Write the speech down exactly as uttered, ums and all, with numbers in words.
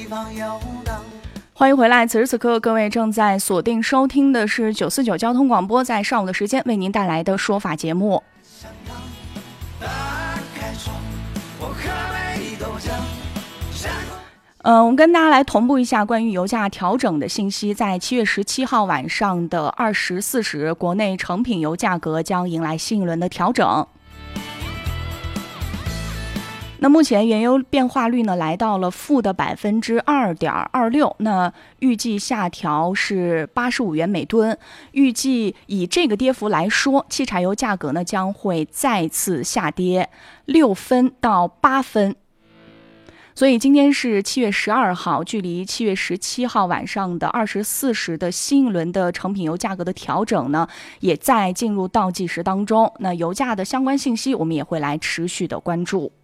欢迎回来，此时此刻各位正在锁定收听的是九四九交通广播，在上午的时间为您带来的说法节目。呃，我们跟大家来同步一下关于油价调整的信息。在七月十七号晚上的二十四时，国内成品油价格将迎来新一轮的调整。那目前原油变化率呢来到了负的百分之二点二六，那预计下调是八十五元每吨。预计以这个跌幅来说，汽柴油价格呢将会再次下跌六分到八分。所以今天是七月十二号，距离七月十七号晚上的二十四时的新一轮的成品油价格的调整呢，也在进入倒计时当中。那油价的相关信息，我们也会来持续的关注。